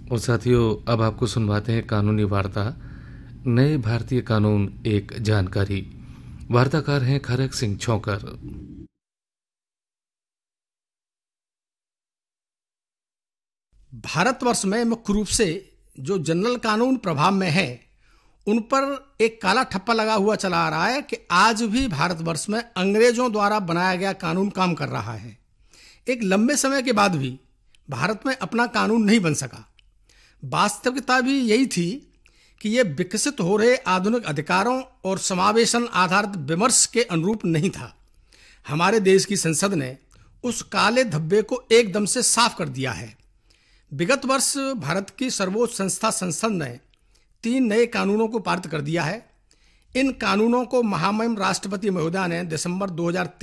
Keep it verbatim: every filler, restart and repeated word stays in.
और साथियों, अब आपको सुनवाते हैं कानूनी वार्ता, नए भारतीय कानून एक जानकारी। वार्ताकार हैं खरक सिंह छौकर। भारतवर्ष में मुख्य रूप से जो जनरल कानून प्रभाव में है उन पर एक काला ठप्पा लगा हुआ चला आ रहा है कि आज भी भारतवर्ष में अंग्रेजों द्वारा बनाया गया कानून काम कर रहा है। एक लंबे समय के बाद भी भारत में अपना कानून नहीं बन सका। वास्तविकता भी यही थी कि यह विकसित हो रहे आधुनिक अधिकारों और समावेशन आधारित विमर्श के अनुरूप नहीं था। हमारे देश की संसद ने उस काले धब्बे को एकदम से साफ कर दिया है। विगत वर्ष भारत की सर्वोच्च संस्था संसद ने तीन नए कानूनों को पारित कर दिया है। इन कानूनों को महामहिम राष्ट्रपति महोदया ने दिसंबर दो हज़ार